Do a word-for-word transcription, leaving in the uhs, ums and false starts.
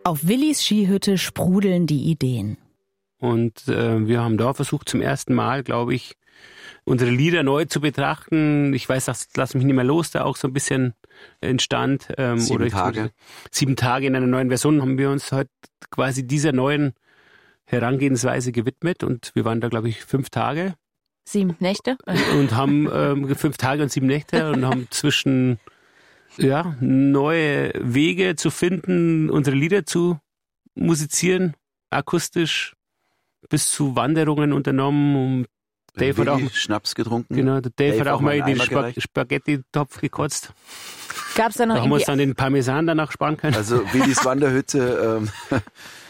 Auf Willis Skihütte sprudeln die Ideen. Und äh, wir haben da versucht zum ersten Mal, glaube ich, unsere Lieder neu zu betrachten. Ich weiß, dass Lass mich nicht mehr los da auch so ein bisschen entstand. Ähm, sieben oder Tage. Sieben Tage in einer neuen Version haben wir uns heute quasi dieser neuen Herangehensweise gewidmet. Und wir waren da, glaube ich, fünf Tage. Sieben Nächte. Und haben ähm, fünf Tage und sieben Nächte und haben zwischen ja, neue Wege zu finden, unsere Lieder zu musizieren, akustisch, bis zu Wanderungen unternommen. Und Dave hat auch Schnaps getrunken. Genau, der Dave, Dave hat auch, auch mal in mal den einen Eimer Spag- Spaghetti-Topf gekotzt. Gab's da noch Da haben wir uns irgendwie... dann den Parmesan danach sparen können. Also Willis Wanderhütte, ähm,